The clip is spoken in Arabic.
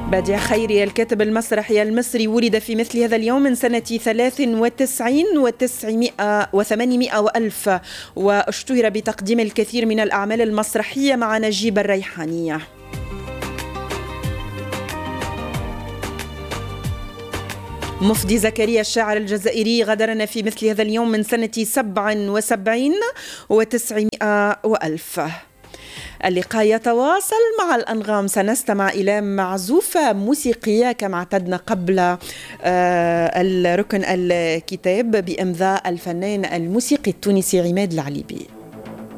بديع خيري الكاتب المسرحي المصري ولد في مثل هذا اليوم من سنة 93 و800 وألف، واشتهر بتقديم الكثير من الأعمال المسرحية مع نجيب الريحانية. مفدي زكريا الشاعر الجزائري غادرنا في مثل هذا اليوم من سنة 77 و900 وألف. اللقاء يتواصل مع الأنغام، سنستمع إلى معزوفة موسيقية كما اعتدنا قبل الركن الكتاب بإمضاء الفنان الموسيقي التونسي عماد العليبي.